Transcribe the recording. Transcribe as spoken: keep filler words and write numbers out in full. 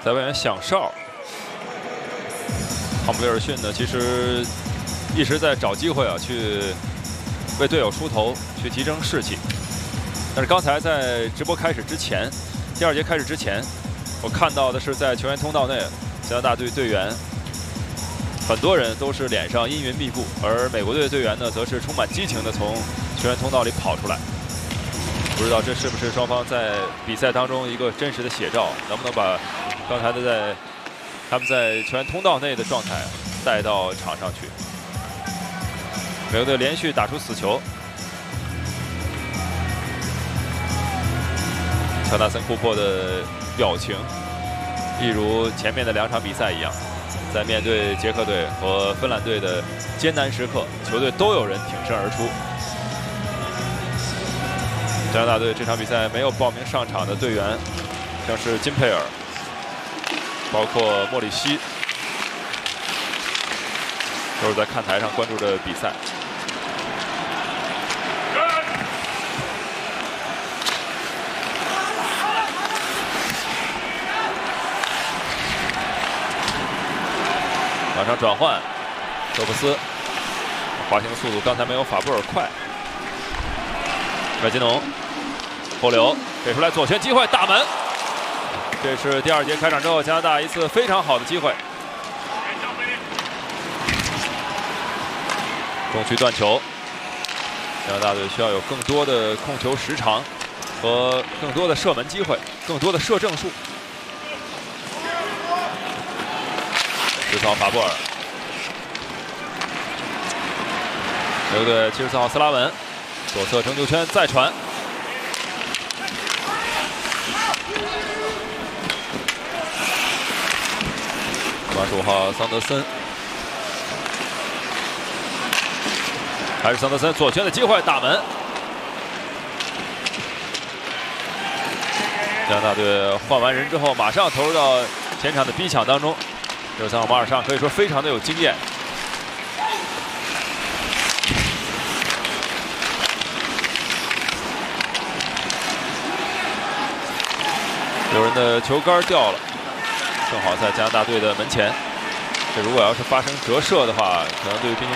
裁判员响哨。汤姆威尔逊呢，其实一直在找机会啊，去为队友出头，去提升士气。但是刚才在直播开始之前，第二节开始之前，我看到的是在球员通道内，加拿大队队员很多人都是脸上阴云密布，而美国队的队员呢，则是充满激情地从球员通道里跑出来。不知道这是不是双方在比赛当中一个真实的写照，能不能把刚才的在他们在球员通道内的状态带到场上去？美国队连续打出死球，乔纳森·库珀的表情，一如前面的两场比赛一样，在面对捷克队和芬兰队的艰难时刻，球队都有人挺身而出。加拿大队这场比赛没有报名上场的队员，像是金佩尔，包括莫里西，都是在看台上关注着比赛。马上转换，科布斯滑行速度刚才没有法布尔快。麦金农后流给出来左旋机会，大门。这是第二节开场之后加拿大一次非常好的机会。中区断球，加拿大队需要有更多的控球时长和更多的射门机会，更多的射正数。十四号法布尔，美国队七十四号斯拉文，左侧争球圈再传。八十五号桑德森，还是桑德森左圈的机会，大门。加拿大队换完人之后，马上投入到前场的逼抢当中。六十三号马尔尚可以说非常的有经验。有人的球杆掉了，正好在加拿大队的门前。这如果要是发生折射的话，可能对于冰